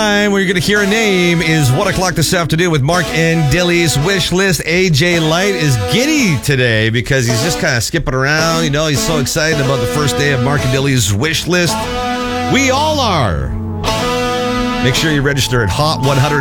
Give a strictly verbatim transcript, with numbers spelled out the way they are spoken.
time where you're going to hear a name is one o'clock this afternoon with Mark and Dilly's Wish List. A J Light is giddy today because he's just kind of skipping around. You know, he's so excited about the first day of Mark and Dilly's Wish List. We all are. Make sure you register at hot one hundred